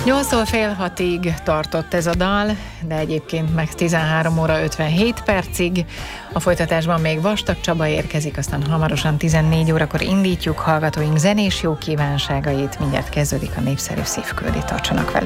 8-tól fél 6-ig tartott ez a dal, de egyébként meg 13 óra 57 percig. A folytatásban még Vastag Csaba érkezik, aztán hamarosan 14 órakor indítjuk hallgatóink zenés jó kívánságait. Mindjárt kezdődik a népszerű Szívküldi, tartsanak velünk.